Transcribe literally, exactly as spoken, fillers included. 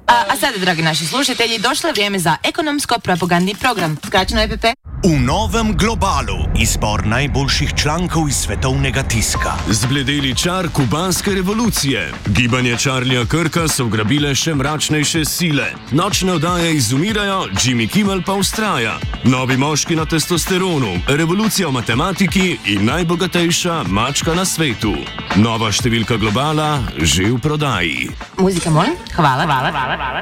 A, a sada, dragi naši slušatelji, došlo je vrijeme za ekonomsko-propagandni program, skraćeno E P P. V novem globalu izbor najboljših člankov iz svetovnega tiska. Zbledeli čar kubanske revolucije. Gibanje Charlieja Kirka so ugrabile še mračnejše sile. Nočne oddaje izumirajo, Jimmy Kimmel pa ustraja. Novi moški na testosteronu, revolucija v matematiki in najbogatejša mačka na svetu. Nova številka globala že v prodaji. Muzika, molim. Hvala, hvala, hvala, hvala.